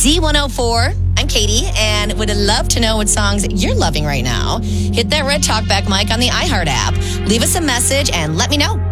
Z104. I'm Katie, and would love to know what songs you're loving right now. Hit that red talkback mic on the iHeart app. Leave us a message and let me know.